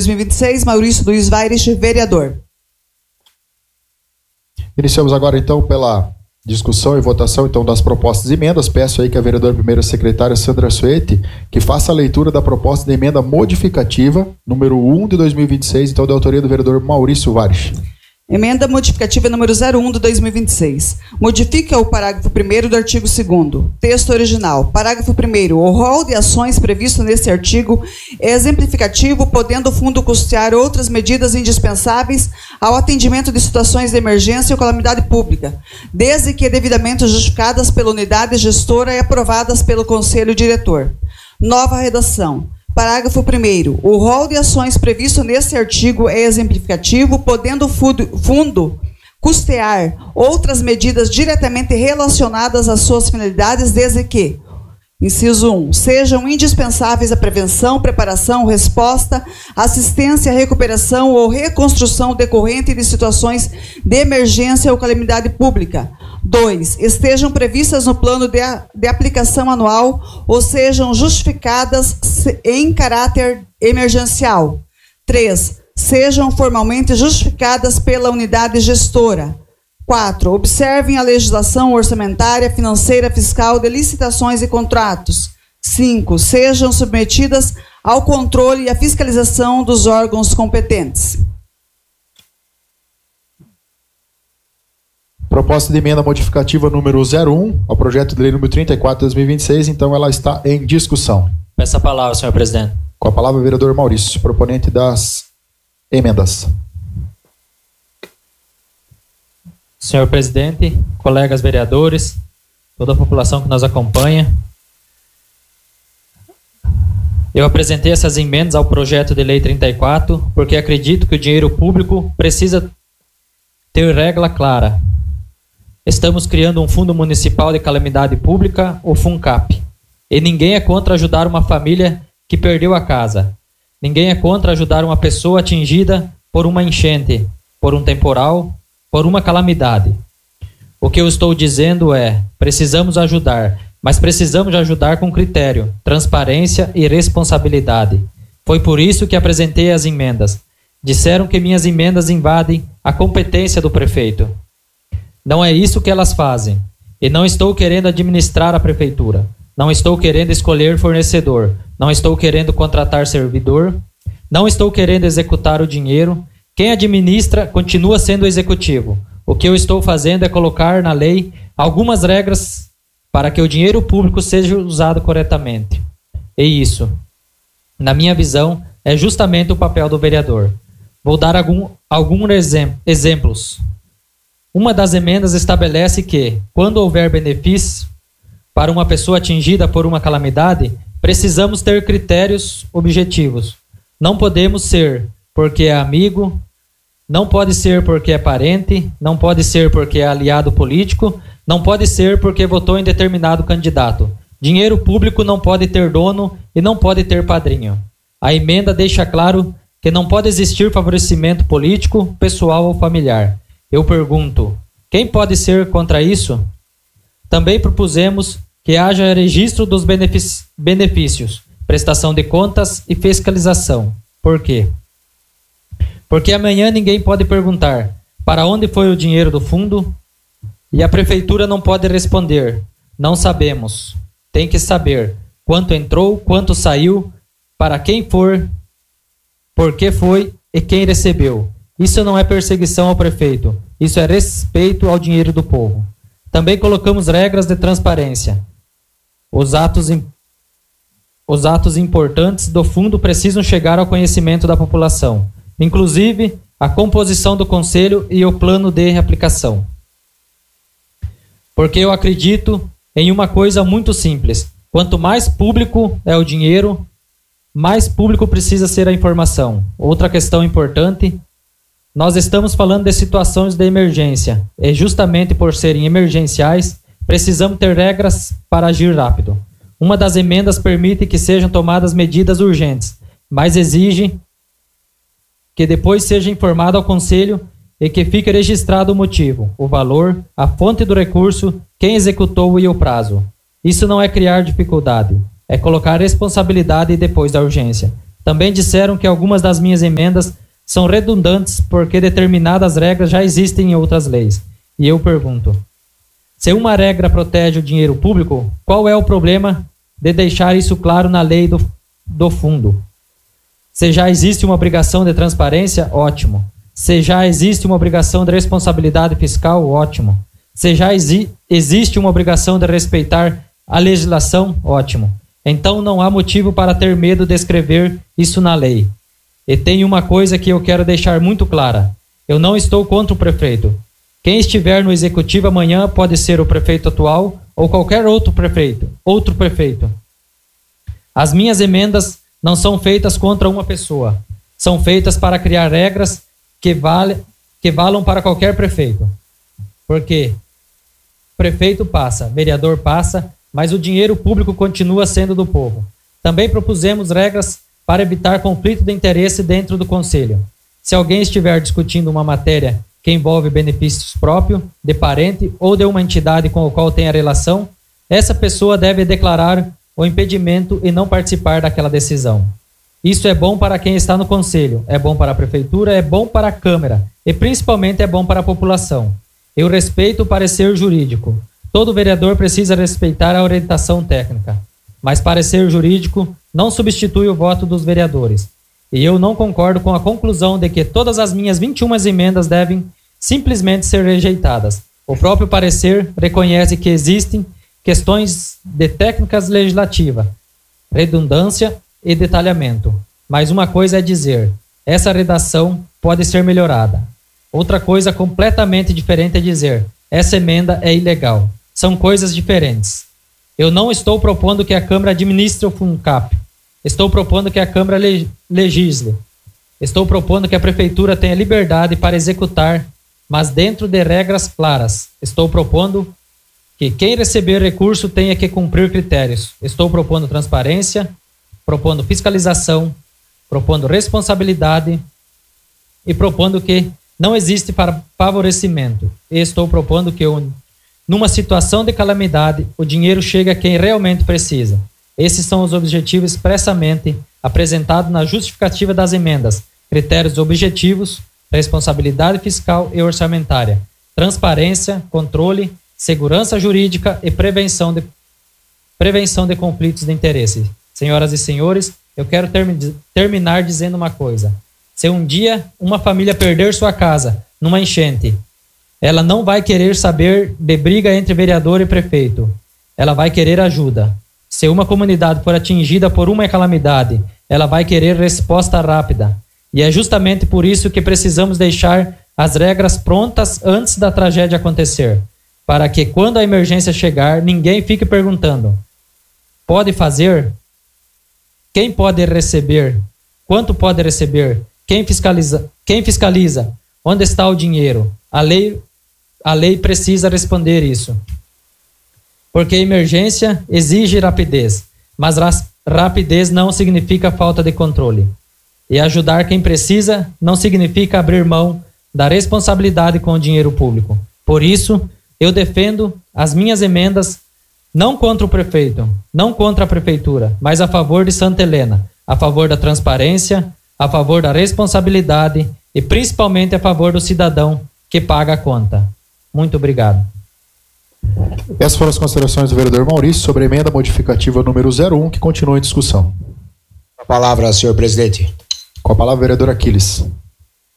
2026, Maurício Luiz Vaires, vereador. Iniciamos agora, então, pela discussão e votação, então, das propostas de emendas. Peço aí que a vereadora primeira secretária Sandra Suete, que faça a leitura da proposta de emenda modificativa, número 1 de 2026, então, da autoria do vereador Maurício Vares. Emenda modificativa número 01 de 2026. Modifica o parágrafo 1º do artigo 2º. Texto original. Parágrafo 1º. O rol de ações previsto neste artigo é exemplificativo, podendo o fundo custear outras medidas indispensáveis ao atendimento de situações de emergência ou calamidade pública, desde que devidamente justificadas pela unidade gestora e aprovadas pelo Conselho Diretor. Nova redação. Parágrafo 1º. O rol de ações previsto neste artigo é exemplificativo, podendo o fundo custear outras medidas diretamente relacionadas às suas finalidades, desde que, inciso 1, sejam indispensáveis a prevenção, preparação, resposta, assistência, recuperação ou reconstrução decorrente de situações de emergência ou calamidade pública. 2. Estejam previstas no plano de aplicação anual ou sejam justificadas em caráter emergencial. 3. Sejam formalmente justificadas pela unidade gestora. 4. Observem a legislação orçamentária, financeira, fiscal, de licitações e contratos. 5. Sejam submetidas ao controle e à fiscalização dos órgãos competentes. Proposta de emenda modificativa número 01 ao projeto de lei número 34 de 2026, então ela está em discussão. Peço a palavra, senhor presidente. Com a palavra o vereador Maurício, proponente das emendas. Senhor presidente, colegas vereadores, toda a população que nos acompanha, eu apresentei essas emendas ao projeto de lei 34 porque acredito que o dinheiro público precisa ter regra clara. Estamos criando um Fundo Municipal de Calamidade Pública, o FUNCAP, e ninguém é contra ajudar uma família que perdeu a casa. Ninguém é contra ajudar uma pessoa atingida por uma enchente, por um temporal, por uma calamidade. O que eu estou dizendo é, precisamos ajudar, mas precisamos ajudar com critério, transparência e responsabilidade. Foi por isso que apresentei as emendas. Disseram que minhas emendas invadem a competência do prefeito. Não é isso que elas fazem. E não estou querendo administrar a prefeitura. Não estou querendo escolher fornecedor. Não estou querendo contratar servidor. Não estou querendo executar o dinheiro. Quem administra continua sendo o executivo. O que eu estou fazendo é colocar na lei algumas regras para que o dinheiro público seja usado corretamente. E isso, na minha visão, é justamente o papel do vereador. Vou dar alguns exemplos. Uma das emendas estabelece que, quando houver benefício para uma pessoa atingida por uma calamidade, precisamos ter critérios objetivos. Não podemos ser porque é amigo, não pode ser porque é parente, não pode ser porque é aliado político, não pode ser porque votou em determinado candidato. Dinheiro público não pode ter dono e não pode ter padrinho. A emenda deixa claro que não pode existir favorecimento político, pessoal ou familiar. Eu pergunto, quem pode ser contra isso? Também propusemos que haja registro dos benefícios, prestação de contas e fiscalização. Por quê? Porque amanhã ninguém pode perguntar para onde foi o dinheiro do fundo e a prefeitura não pode responder. Não sabemos. Tem que saber quanto entrou, quanto saiu, para quem for, por que foi e quem recebeu. Isso não é perseguição ao prefeito. Isso é respeito ao dinheiro do povo. Também colocamos regras de transparência. Os atos importantes do fundo precisam chegar ao conhecimento da população, inclusive a composição do conselho e o plano de reaplicação. Porque eu acredito em uma coisa muito simples. Quanto mais público é o dinheiro, mais público precisa ser a informação. Outra questão importante, nós estamos falando de situações de emergência. E justamente por serem emergenciais, precisamos ter regras para agir rápido. Uma das emendas permite que sejam tomadas medidas urgentes, mas exige que depois seja informado ao Conselho e que fique registrado o motivo, o valor, a fonte do recurso, quem executou e o prazo. Isso não é criar dificuldade, é colocar responsabilidade depois da urgência. Também disseram que algumas das minhas emendas são redundantes porque determinadas regras já existem em outras leis. E eu pergunto, se uma regra protege o dinheiro público, qual é o problema de deixar isso claro na lei do fundo? Se já existe uma obrigação de transparência, ótimo. Se já existe uma obrigação de responsabilidade fiscal, ótimo. Se já existe uma obrigação de respeitar a legislação, ótimo. Então não há motivo para ter medo de escrever isso na lei. E tem uma coisa que eu quero deixar muito clara. Eu não estou contra o prefeito. Quem estiver no executivo amanhã pode ser o prefeito atual ou qualquer outro prefeito. As minhas emendas não são feitas contra uma pessoa. São feitas para criar regras que valam para qualquer prefeito. Porque prefeito passa, vereador passa, mas o dinheiro público continua sendo do povo. Também propusemos regras para evitar conflito de interesse dentro do Conselho. Se alguém estiver discutindo uma matéria que envolve benefícios próprios, de parente ou de uma entidade com a qual tem a relação, essa pessoa deve declarar o impedimento e não participar daquela decisão. Isso é bom para quem está no Conselho, é bom para a Prefeitura, é bom para a Câmara e principalmente é bom para a população. Eu respeito o parecer jurídico. Todo vereador precisa respeitar a orientação técnica. Mas parecer jurídico não substitui o voto dos vereadores. E eu não concordo com a conclusão de que todas as minhas 21 emendas devem simplesmente ser rejeitadas. O próprio parecer reconhece que existem questões de técnicas legislativas, redundância e detalhamento. Mas uma coisa é dizer, essa redação pode ser melhorada. Outra coisa completamente diferente é dizer, essa emenda é ilegal. São coisas diferentes. Eu não estou propondo que a Câmara administre o FUNCAP. Estou propondo que a Câmara legisle. Estou propondo que a Prefeitura tenha liberdade para executar, mas dentro de regras claras. Estou propondo que quem receber recurso tenha que cumprir critérios. Estou propondo transparência, propondo fiscalização, propondo responsabilidade e propondo que não existe favorecimento. E estou propondo que numa situação de calamidade, o dinheiro chega a quem realmente precisa. Esses são os objetivos expressamente apresentados na justificativa das emendas. Critérios objetivos, responsabilidade fiscal e orçamentária, transparência, controle, segurança jurídica e prevenção de conflitos de interesse. Senhoras e senhores, eu quero terminar dizendo uma coisa. Se um dia uma família perder sua casa numa enchente, ela não vai querer saber de briga entre vereador e prefeito. Ela vai querer ajuda. Se uma comunidade for atingida por uma calamidade, ela vai querer resposta rápida. E é justamente por isso que precisamos deixar as regras prontas antes da tragédia acontecer, para que quando a emergência chegar, ninguém fique perguntando: pode fazer? Quem pode receber? Quanto pode receber? Quem fiscaliza? Onde está o dinheiro? A lei precisa responder isso. Porque a emergência exige rapidez, mas rapidez não significa falta de controle. E ajudar quem precisa não significa abrir mão da responsabilidade com o dinheiro público. Por isso, eu defendo as minhas emendas não contra o prefeito, não contra a prefeitura, mas a favor de Santa Helena, a favor da transparência, a favor da responsabilidade e principalmente a favor do cidadão que paga a conta. Muito obrigado. Essas foram as considerações do vereador Maurício sobre a emenda modificativa número 01, que continua em discussão. Com a palavra, senhor presidente. Com a palavra, vereador Aquiles.